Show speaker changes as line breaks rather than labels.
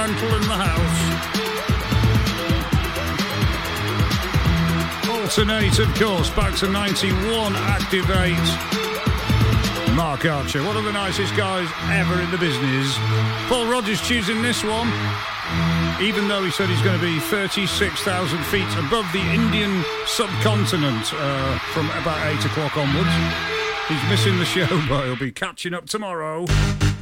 Mantle in the house. Alternate, of course, back to 91, Activate. Mark Archer, one of the nicest guys ever in the business. Paul Rodgers choosing this one, even though he said he's going to be 36,000 feet above the Indian subcontinent from about 8 o'clock onwards. He's missing the show, but he'll be catching up tomorrow.